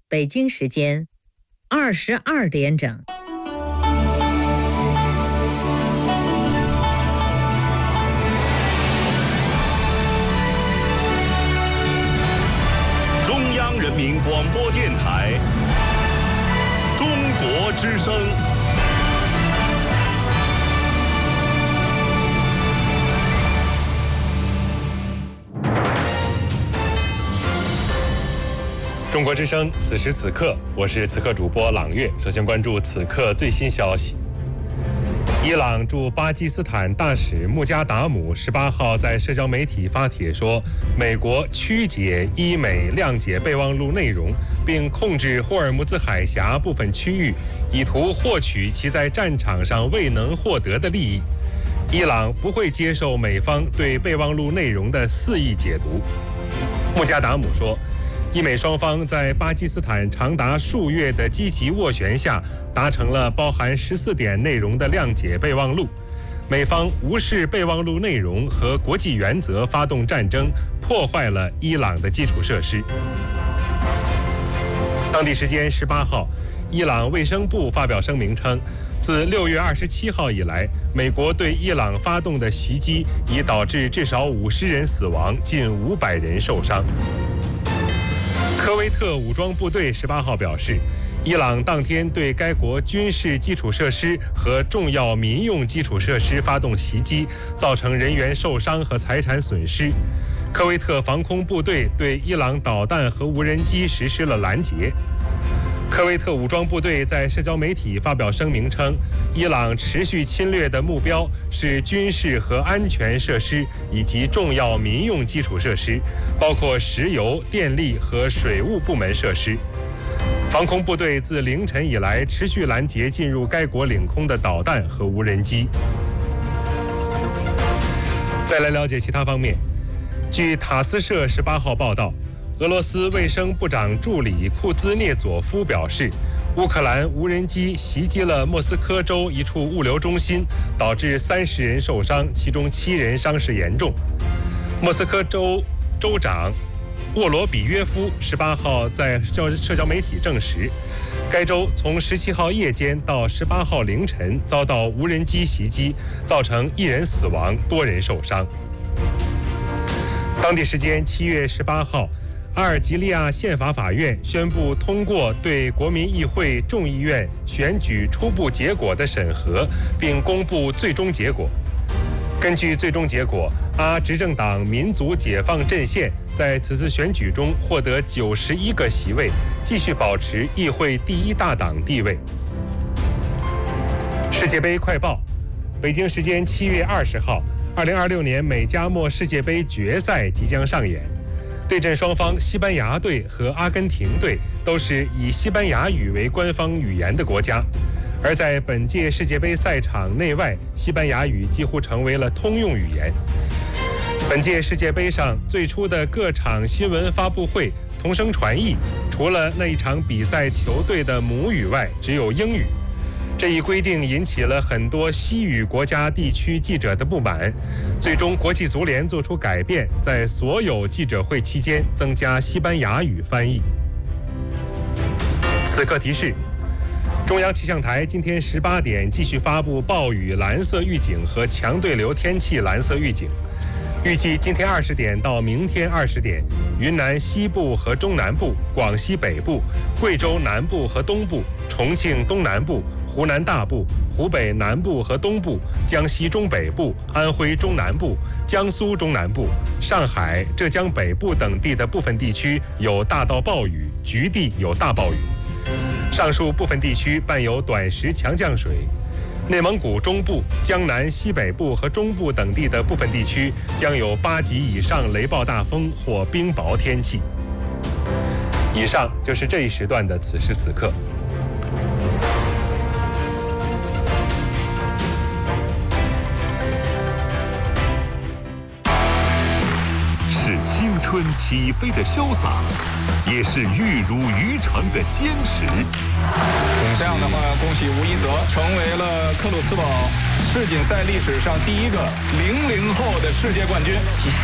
北京时间22点整。 中央人民广播电台《中国之声》。中国之声，此时此刻，我是此刻主播朗月。首先关注此刻最新消息。伊朗驻巴基斯坦大使穆加达姆18号在社交媒体发帖说，美国曲解伊美谅解备忘录内容，并控制霍尔木兹海峡部分区域，以图获取其在战场上未能获得的利益。伊朗不会接受美方对备忘录内容的肆意解读。穆加达姆说，伊美双方在巴基斯坦长达数月的积极斡旋下，达成了包含14点内容的谅解备忘录。美方无视备忘录内容和国际原则发动战争，破坏了伊朗的基础设施。当地时间18号，伊朗卫生部发表声明称，自6月27号以来，美国对伊朗发动的袭击已导致至少50人死亡，近500人受伤。科威特武装部队18号表示，伊朗当天对该国军事基础设施和重要民用基础设施发动袭击，造成人员受伤和财产损失。科威特防空部队对伊朗导弹和无人机实施了拦截。科威特武装部队在社交媒体发表声明称，伊朗持续侵略的目标是军事和安全设施以及重要民用基础设施，包括石油、电力和水务部门设施。防空部队自凌晨以来持续拦截进入该国领空的导弹和无人机。再来了解其他方面，据塔斯社18号报道，俄罗斯卫生部长助理库兹涅佐夫表示，乌克兰无人机袭击了莫斯科州一处物流中心，导致30人受伤，其中7人伤势严重。莫斯科州州长沃罗比约夫18号在社交媒体证实，该州从17号夜间到18号凌晨遭到无人机袭击，造成1人死亡，多人受伤。当地时间7月18号，阿尔及利亚宪法法院宣布通过对国民议会众议院选举初步结果的审核，并公布最终结果。根据最终结果，阿执政党民族解放阵线在此次选举中获得91个席位，继续保持议会第1大党地位。世界杯快报，北京时间7月20号，2026年美加墨世界杯决赛即将上演。对阵双方西班牙队和阿根廷队都是以西班牙语为官方语言的国家，而在本届世界杯赛场内外，西班牙语几乎成为了通用语言。本届世界杯上最初的各场新闻发布会同声传译，除了那一场比赛球队的母语外，只有英语。这一规定引起了很多西语国家地区记者的不满，最终国际足联做出改变，在所有记者会期间增加西班牙语翻译。此刻提示，中央气象台今天18点继续发布暴雨蓝色预警和强对流天气蓝色预警。预计今天20点到明天20点，云南西部和中南部、广西北部、贵州南部和东部、重庆东南部、湖南大部、湖北南部和东部、江西中北部、安徽中南部、江苏中南部、上海、浙江北部等地的部分地区有大到暴雨，局地有大暴雨。上述部分地区伴有短时强降水。内蒙古中部、江南西北部和中部等地的部分地区将有8级以上雷暴大风或冰雹天气。以上就是这一时段的此时此刻。 是青春起飞的潇洒，也是玉如渔场的坚持。 这样的话，恭喜吴一泽成为了克鲁斯堡世锦赛历史上第一个00后的世界冠军。 其实